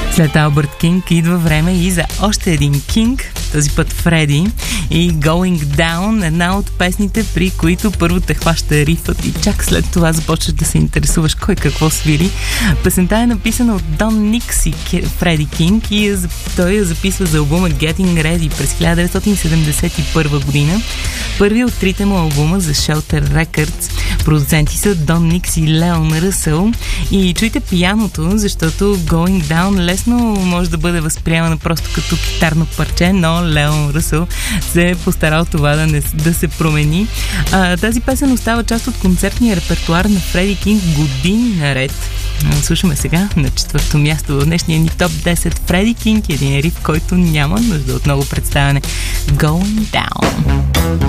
След Албърт Кинг идва време и за още един Кинг, този път Фреди, и Going Down, една от песните, при които първо те хваща рифът и чак след това започваш да се интересуваш кой какво свири. Песента е написана от Дон Никс и Фреди Кинг и той я записва за албума Getting Ready през 1971 година. Първи от трите му албума за Shelter Records. Продуценти са Дон Никс и Леон Ръсъл. И чуйте пияното, защото Going Down лесно може да бъде възприемана просто като китарно парче, но Леон Ръсъл се е постарал това да се промени. Тази песен остава част от концертния репертуар на Фреди Кинг години наред. Слушаме сега на четвърто място в днешния ни топ 10 Фреди Кинг, един риф, който няма нужда от много представяне. Going Down.